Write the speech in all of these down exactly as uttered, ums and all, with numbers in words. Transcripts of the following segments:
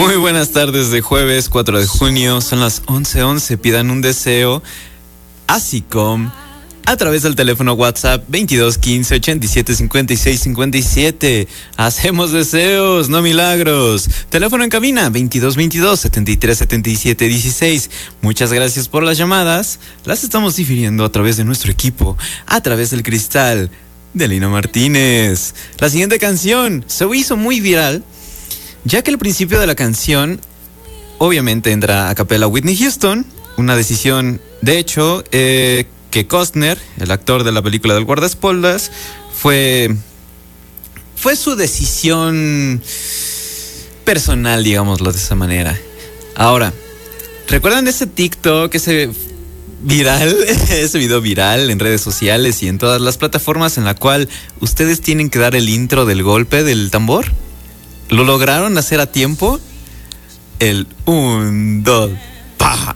Muy buenas tardes de jueves cuatro de junio, son las once once, pidan un deseo, así como a través del teléfono WhatsApp veintidós quince ochenta y siete cincuenta y seis cincuenta y siete. Hacemos deseos, no milagros. Teléfono en cabina veintidós veintidós setenta y tres setenta y siete dieciséis. Muchas gracias por las llamadas. Las estamos difiriendo a través de nuestro equipo, a través del cristal de Lina Martínez. La siguiente canción se hizo muy viral, ya que al principio de la canción obviamente entra a capela Whitney Houston, una decisión, de hecho, eh, que Costner, el actor de la película del guardaespaldas, fue, fue su decisión personal, digámoslo de esa manera. Ahora, ¿recuerdan ese TikTok, ese viral, ese video viral en redes sociales y en todas las plataformas en la cual ustedes tienen que dar el intro del golpe del tambor? ¿Lo lograron hacer a tiempo? El un, dos, pa.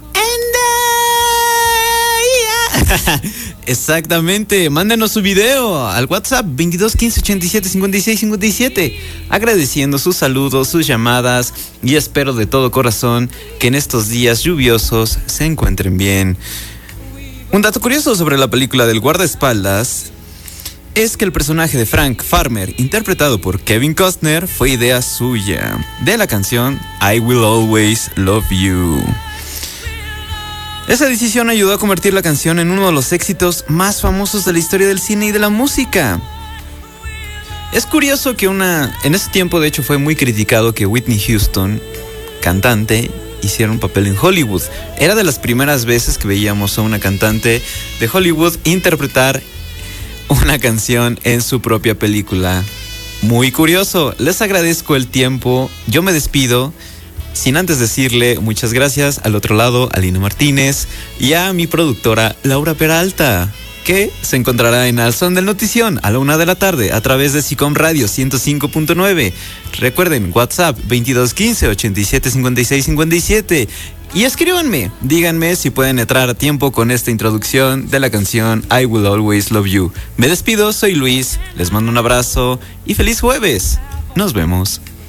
Exactamente, mándenos su video al WhatsApp veintidós quince ochenta y siete cincuenta y seis cincuenta y siete, agradeciendo sus saludos, sus llamadas, y espero de todo corazón que en estos días lluviosos se encuentren bien. Un dato curioso sobre la película del guardaespaldas es que el personaje de Frank Farmer, interpretado por Kevin Costner, fue idea suya, de la canción I Will Always Love You. Esa decisión ayudó a convertir la canción en uno de los éxitos más famosos de la historia del cine y de la música. Es curioso que una... En ese tiempo, de hecho, fue muy criticado que Whitney Houston, cantante, hiciera un papel en Hollywood. Era de las primeras veces que veíamos a una cantante de Hollywood interpretar una canción en su propia película. Muy curioso. Les agradezco el tiempo. Yo me despido, sin antes decirle muchas gracias al otro lado a Lina Martínez y a mi productora Laura Peralta, que se encontrará en Al Son del Notición a la una de la tarde a través de SICOM Radio ciento cinco punto nueve. Recuerden, WhatsApp veintidós quince ochenta y siete cincuenta y seis cincuenta y siete. Y escríbanme, díganme si pueden entrar a tiempo con esta introducción de la canción I Will Always Love You. Me despido, soy Luis, les mando un abrazo y feliz jueves. Nos vemos.